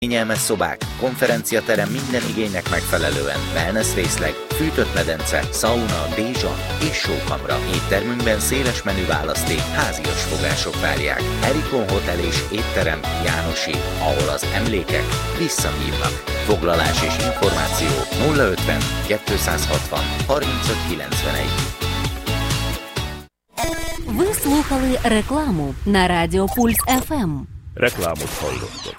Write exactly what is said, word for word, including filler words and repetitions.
Kényelmes szobák, konferenciaterem minden igénynek megfelelően, wellness részleg, fűtött medence, sauna, dézsa és sókamra. Éttermünkben széles menü választék, házias fogások várják. Erikon Hotel és étterem Jánosi, ahol az emlékek visszahívnak. Foglalás és információ nulla ötven kétszázhatvan harmincöt kilencvenegy. Ви слухали рекламу на Радіо Пульс еф ем. Reklámot hallottak.